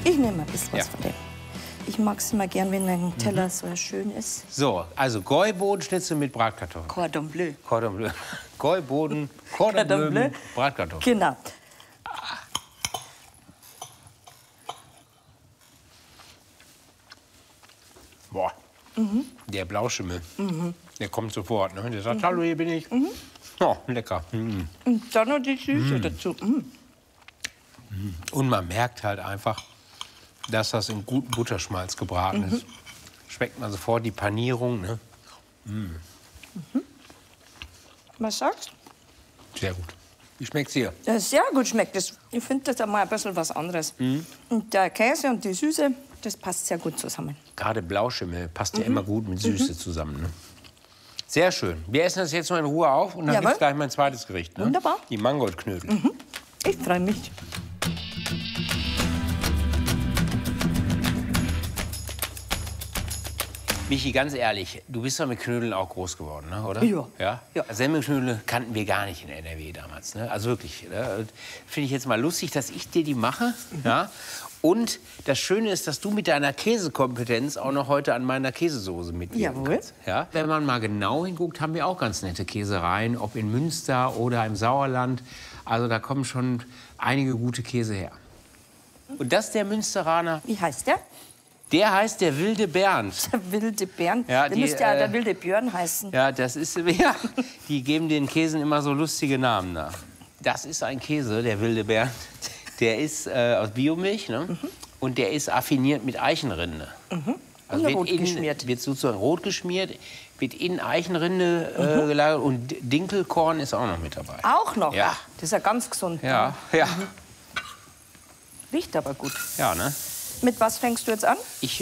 Ich nehme ein bisschen was Ja. von dem. Ich mag es immer gern, wenn ein Teller so schön ist. So, also Gäubodenschnitzel mit Bratkartoffeln. Cordon bleu. Cordon bleu. Gäuboden, Cordon bleu mit Bratkartoffeln. Genau. Boah, der Blauschimmel, der kommt sofort. Ne? Der sagt, hallo, hier bin ich. Oh, lecker. Und dann noch die Süße dazu. Und man merkt halt einfach, dass das in gutem Butterschmalz gebraten ist. Schmeckt man sofort die Panierung. Ne? Was sagst du? Sehr gut. Wie schmeckt's dir? Sehr gut schmeckt es. Ich finde das einmal ein bisschen was anderes. Und der Käse und die Süße, das passt sehr gut zusammen. Gerade Blauschimmel passt ja immer gut mit Süße zusammen. Ne? Sehr schön. Wir essen das jetzt mal in Ruhe auf und dann Jawohl. gibt's gleich mein zweites Gericht. Ne? Wunderbar. Die Mangoldknödel. Ich freue mich. Michi, ganz ehrlich, du bist doch mit Knödeln auch groß geworden, ne? Oder? Ja. Ja? Ja. Semmelknödel kannten wir gar nicht in NRW damals. Ne? Also wirklich. Ne? Finde ich jetzt mal lustig, dass ich dir die mache. Ja? Und das Schöne ist, dass du mit deiner Käsekompetenz auch noch heute an meiner Käsesoße mitwirken Jawohl. kannst. Ja? Wenn man mal genau hinguckt, haben wir auch ganz nette Käsereien, ob in Münster oder im Sauerland. Also da kommen schon einige gute Käse her. Und das ist der Münsteraner. Wie heißt der? Der heißt der wilde Bernd. Der wilde Bären. Ja, der die, müsste ja der wilde Björn heißen. Ja, das ist, ja, die geben den Käsen immer so lustige Namen nach. Das ist ein Käse, der wilde Bernd. Der ist aus Biomilch, ne? Und der ist affiniert mit Eichenrinde. Also Und rot geschmiert. Wird sozusagen rot geschmiert, wird in Eichenrinde gelagert und Dinkelkorn ist auch noch mit dabei. Auch noch? Ja. Das ist ja ganz gesund. Ja, ja, Riecht aber gut. ja, ne? Mit was fängst du jetzt an? Ich